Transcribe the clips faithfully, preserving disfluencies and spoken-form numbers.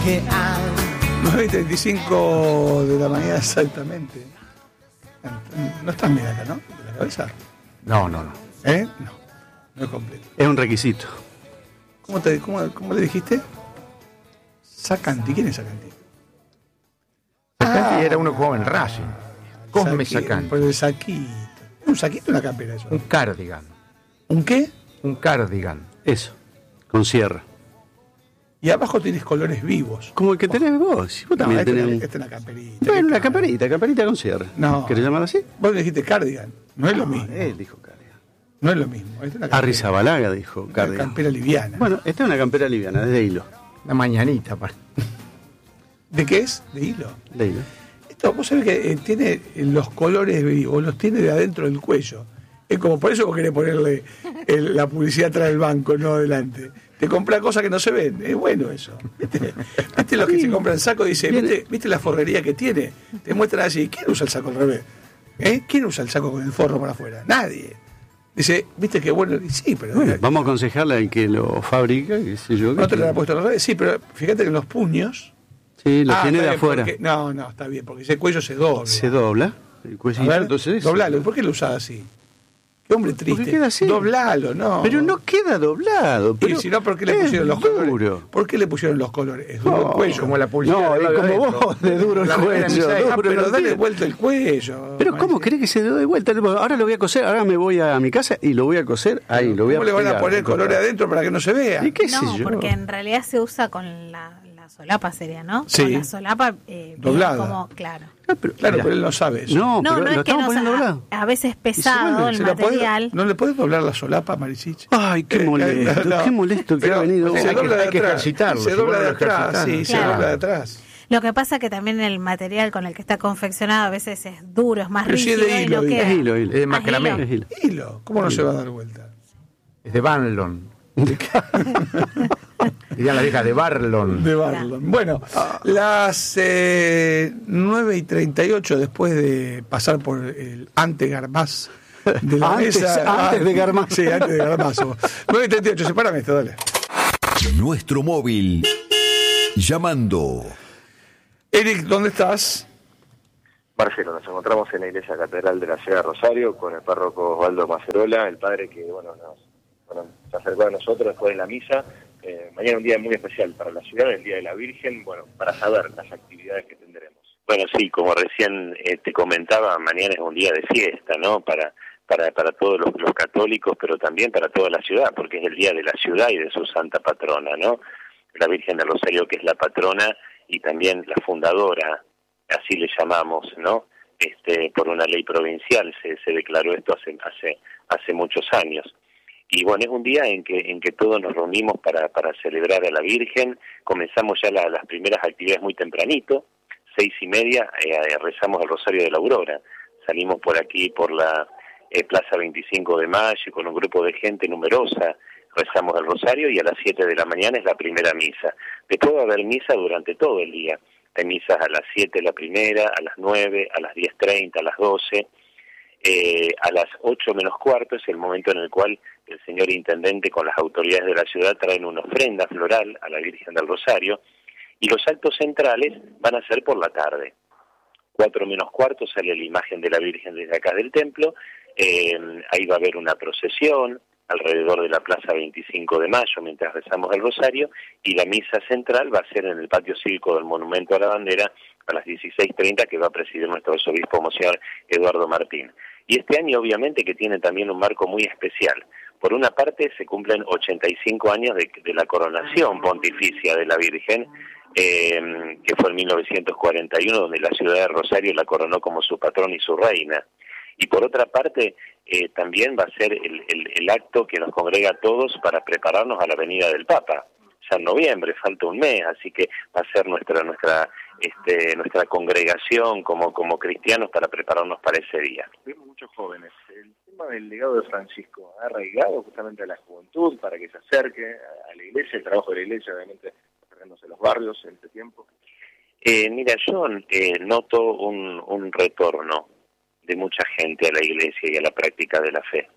que hay. nueve y treinta y cinco de la mañana exactamente. No estás bien acá, ¿no? ¿De la cabeza? No, no, no. ¿Eh? No, no es completo. Es un requisito. ¿Cómo, te, cómo, cómo le dijiste? Sacanti. ¿Quién es Sacanti? Sacanti ah, era uno joven Racing. Cosme Sacanti. Por el saquito. ¿Un saquito o una campera eso? Un cardigan. ¿Un qué? Un cardigan. Eso. Con sierra. Y abajo tienes colores vivos. Como el que tenés vos. Si vos también no, tenés este, un... Esta es una camperita. Bueno, una camperita, camperita con sierra. No. ¿Querés llamarla así? Vos le dijiste cardigan. No es no, lo mismo. Él dijo cardigan. No es lo mismo. Arrizabalaga dijo cardigan. Una campera liviana. Bueno, esta es una campera liviana, es de hilo. La mañanita, para. ¿De qué es? De hilo. De hilo. Esto, vos sabés que eh, tiene los colores vivos, los tiene de adentro del cuello. Es como, por eso vos querés ponerle el, la publicidad atrás del banco, no adelante. Te compra cosas que no se ven. Es bueno eso. ¿Viste, ¿Viste los que se compran saco? Dice, ¿viste, ¿viste la forrería que tiene? Te muestran así. ¿Quién usa el saco al revés? ¿Eh? ¿Quién usa el saco con el forro para afuera? Nadie. Dice, ¿viste qué bueno? Sí, pero... Bueno, vamos a aconsejarle al que lo fabrica, qué sé yo. ¿No te lo ha puesto al revés? Sí, pero fíjate que los puños... Sí, lo ah, tiene de afuera. Porque, no, no, está bien, porque ese cuello se dobla. Se dobla. El cuellito, a ver, entonces... doblalo. ¿Por qué lo usás así? Qué hombre triste. Porque queda así. Doblalo, no. Pero no queda doblado. Pero y si no, ¿por qué le pusieron los duro. colores? ¿Por qué le pusieron los colores? Es duro no, el cuello. Como la publicidad. No, como adentro. Vos, de duro el la cuello. Ah, pero dale vuelta el cuello. Pero ¿cómo querés que se dé vuelta? Ahora lo voy a coser, ahora me voy a mi casa y lo voy a coser ahí. Lo voy ¿Cómo a le van a pegar, poner colores adentro para que no se vea? ¿Y qué no, sé yo? Porque en realidad se usa con la, la solapa, sería, ¿no? Sí. Con la solapa eh, doblada. Como, claro. Ah, pero, claro, pero él no sabe eso. No, No, pero no, no lo es que estamos no, poniendo doblado. A, a veces pesado el material. Puede, ¿No le puedes doblar la solapa, Marisich? Ay, qué molesto, no, qué molesto que pero, ha venido. Se hay dobla que, de hay que atrás, ejercitarlo. Se dobla de atrás, sí, se claro. dobla de atrás. Lo que pasa que también el material con el que está confeccionado a veces es duro, es más pero rígido si es de hilo, y no queda. Es hilo, hilo. Es de macramé. Ah, es hilo. Hilo. ¿Cómo no hilo. Se va a dar vuelta? Es de Banlon. Dirían la vieja de Barlon. De Barlon. Bueno, ah. las eh, nueve y treinta y ocho, después de pasar por el ante Garmaz de la antes, mesa. Antes de Garmaz. Sí, antes de Garmazo. nueve y treinta y ocho, sepárame esto, dale. Nuestro móvil. Llamando. Eric, ¿dónde estás? Marcelo, nos encontramos en la iglesia catedral de la ciudad de Rosario con el párroco Osvaldo Macerola, el padre que bueno nos bueno, se acercó a nosotros después de la misa. Eh, mañana un día muy especial para la ciudad, el Día de la Virgen, bueno, para saber las actividades que tendremos. Bueno, sí, como recién eh, te comentaba, mañana es un día de fiesta, ¿no? Para para para todos los, los católicos, pero también para toda la ciudad, porque es el día de la ciudad y de su santa patrona, ¿no? La Virgen del Rosario, que es la patrona y también la fundadora, así le llamamos, ¿no? Este, por una ley provincial se, se declaró esto hace hace hace muchos años. Y bueno, es un día en que en que todos nos reunimos para para celebrar a la Virgen. Comenzamos ya la, las primeras actividades muy tempranito, seis y media, eh, rezamos el Rosario de la Aurora. Salimos por aquí, por la eh, Plaza veinticinco de Mayo, con un grupo de gente numerosa, rezamos el Rosario y a las siete de la mañana es la primera misa. Después va a haber misa durante todo el día. Hay misas a las siete la primera, a las nueve, a las diez treinta, a las doce. Eh, a las ocho menos cuarto es el momento en el cual el señor intendente con las autoridades de la ciudad traen una ofrenda floral a la Virgen del Rosario y los actos centrales van a ser por la tarde. Cuatro menos cuarto sale la imagen de la Virgen desde acá del templo, eh, ahí va a haber una procesión alrededor de la Plaza veinticinco de Mayo mientras rezamos el Rosario y la misa central va a ser en el patio cívico del Monumento a la Bandera a las dieciséis treinta que va a presidir nuestro arzobispo Monseñor Eduardo Martín. Y este año obviamente que tiene también un marco muy especial. Por una parte se cumplen ochenta y cinco años de, de la coronación pontificia de la Virgen, eh, que fue en mil novecientos cuarenta y uno, donde la ciudad de Rosario la coronó como su patrón y su reina. Y por otra parte, eh, también va a ser el, el, el acto que nos congrega a todos para prepararnos a la venida del Papa. Ya en noviembre, falta un mes, así que va a ser nuestra nuestra este, nuestra congregación como como cristianos para prepararnos para ese día. Vemos muchos jóvenes. El tema del legado de Francisco ha arraigado justamente a la juventud para que se acerque a la iglesia, el trabajo de la iglesia, obviamente, acercándose a los barrios en este tiempo. Eh, mira, yo eh, noto un, un retorno de mucha gente a la iglesia y a la práctica de la fe.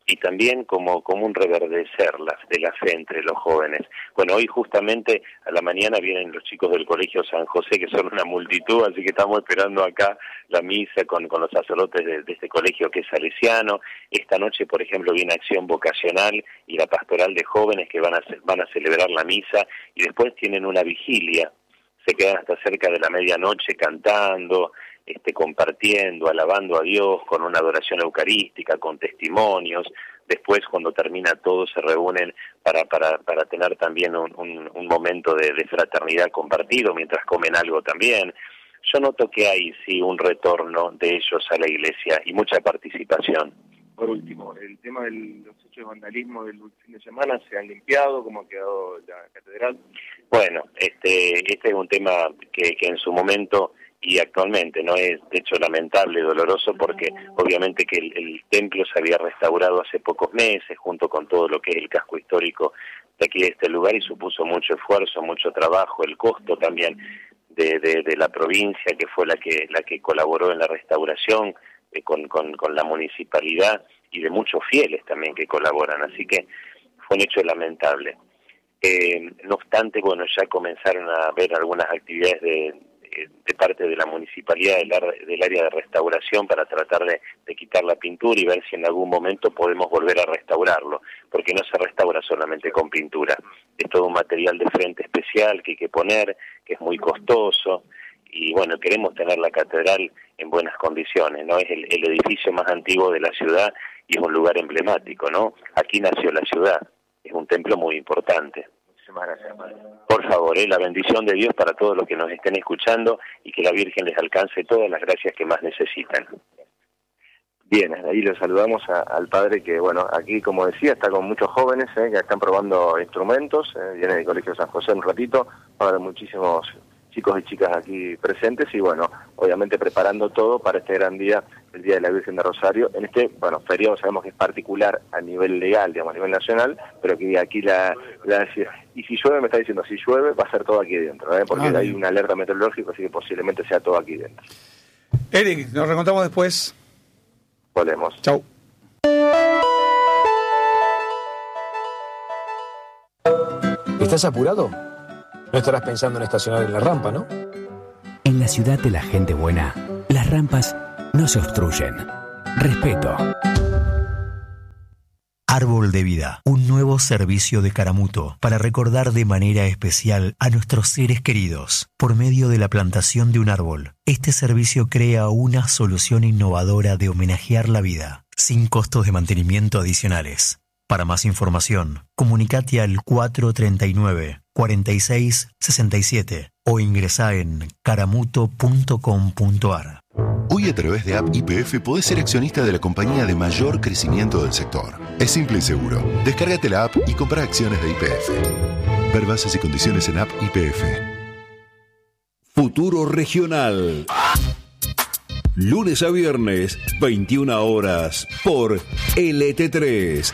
y también como, como un reverdecer de la fe entre los jóvenes. Bueno, hoy justamente a la mañana vienen los chicos del Colegio San José, que son una multitud, así que estamos esperando acá la misa con, con los sacerdotes de, de este colegio que es salesiano. Esta noche, por ejemplo, viene Acción Vocacional y la Pastoral de Jóvenes que van a, van a celebrar la misa, y después tienen una vigilia. Se quedan hasta cerca de la medianoche cantando, este, compartiendo, alabando a Dios con una adoración eucarística, con testimonios. Después, cuando termina todo, se reúnen para para para tener también un, un, un momento de, de fraternidad compartido mientras comen algo también. Yo noto que hay, sí, un retorno de ellos a la iglesia y mucha participación. Por último, el tema de los hechos de vandalismo del fin de semana, ¿se han limpiado? ¿Cómo ha quedado la catedral? Bueno, este este es un tema que, que en su momento y actualmente no es, de hecho, lamentable, doloroso, porque obviamente que el, el templo se había restaurado hace pocos meses, junto con todo lo que es el casco histórico de aquí de este lugar, y supuso mucho esfuerzo, mucho trabajo, el costo también de, de, de la provincia, que fue la que la que colaboró en la restauración, eh, con, con, con la municipalidad, y de muchos fieles también que colaboran, así que fue un hecho lamentable. Eh, no obstante, bueno, ya comenzaron a haber algunas actividades de de parte de la municipalidad del, del área de restauración para tratar de, de quitar la pintura y ver si en algún momento podemos volver a restaurarlo, porque no se restaura solamente con pintura, es todo un material de frente especial que hay que poner, que es muy costoso, y bueno, queremos tener la catedral en buenas condiciones, ¿no? Es el, el edificio más antiguo de la ciudad y es un lugar emblemático, ¿no? Aquí nació la ciudad, es un templo muy importante. Gracias, padre. Por favor, eh, la bendición de Dios para todos los que nos estén escuchando y que la Virgen les alcance todas las gracias que más necesitan. Bien, ahí lo saludamos a, al padre que, bueno, aquí, como decía, está con muchos jóvenes eh, que están probando instrumentos, eh, viene del Colegio San José un ratito, va a haber muchísimos chicos y chicas aquí presentes y, bueno, obviamente preparando todo para este gran día, el Día de la Virgen de Rosario. En este, bueno, feriado sabemos que es particular a nivel legal, digamos, a nivel nacional, pero que aquí la... la y si llueve, me está diciendo, si llueve va a ser todo aquí dentro, ¿eh? Porque ah, hay una alerta meteorológica, así que posiblemente sea todo aquí dentro. Eric, nos reencontramos después. Volvemos. Chau. ¿Estás apurado? No estarás pensando en estacionar en la rampa, ¿no? En la ciudad de la gente buena, las rampas no se obstruyen. Respeto. Árbol de Vida, un nuevo servicio de Caramuto para recordar de manera especial a nuestros seres queridos por medio de la plantación de un árbol. Este servicio crea una solución innovadora de homenajear la vida, sin costos de mantenimiento adicionales. Para más información, comunicate al cuatro treinta y nueve, cuarenta y seis, sesenta y siete o ingresá en caramuto punto com punto ar. Hoy a través de App Y P F podés ser accionista de la compañía de mayor crecimiento del sector. Es simple y seguro. Descárgate la app y compra acciones de Y P F. Ver bases y condiciones en App Y P F. Futuro Regional. Lunes a viernes, veintiuna horas, por L T tres.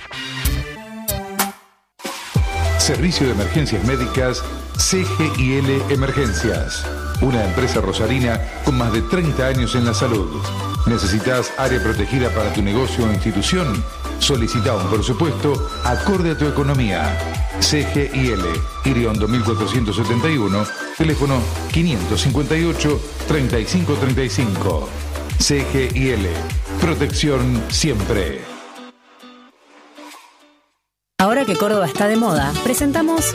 Servicio de Emergencias Médicas C G I L Emergencias. Una empresa rosarina con más de treinta años en la salud. ¿Necesitas área protegida para tu negocio o institución? Solicita un presupuesto acorde a tu economía. C G I L, Iriondo mil cuatrocientos setenta y uno, teléfono quinientos cincuenta y ocho, treinta y cinco treinta y cinco. C G I L, protección siempre. Ahora que Córdoba está de moda, presentamos